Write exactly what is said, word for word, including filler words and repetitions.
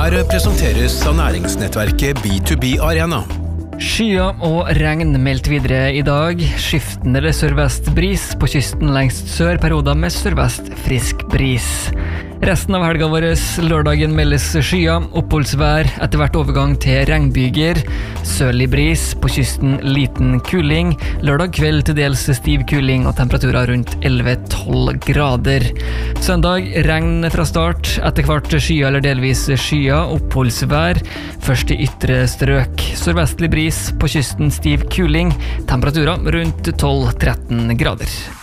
Her presenteres av næringsnettverket B to B Arena. Skyer og regn meldt videre i dag. Skiftende eller sørvest bris på kysten lengst sør, perioder med sørvest frisk bris. Resten av helga vår lørdagen meldes skyer, oppholdsvær, etter hvert overgang til regnbyger, sørlig bris, på kysten liten kuling, lørdag kveld til dels stiv kuling og temperaturer rundt elleve til tolv grader. Søndag regn fra start, etter hvert skyer eller delvis skyer, oppholdsvær, først i ytre strøk, sørvestlig bris, på kysten stiv kuling, temperaturer rundt tolv til tretten grader.